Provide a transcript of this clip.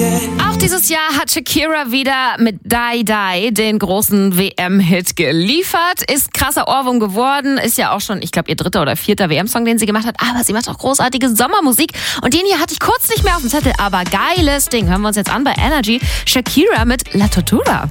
Auch dieses Jahr hat Shakira wieder mit Die Die den großen WM-Hit geliefert. Ist krasser Ohrwurm geworden. Ist ja auch schon, ich glaube, ihr 3. oder 4. WM-Song, den sie gemacht hat. Aber sie macht auch großartige Sommermusik. Und den hier hatte ich kurz nicht mehr auf dem Zettel. Aber geiles Ding. Hören wir uns jetzt an bei Energy. Shakira mit La Tortura.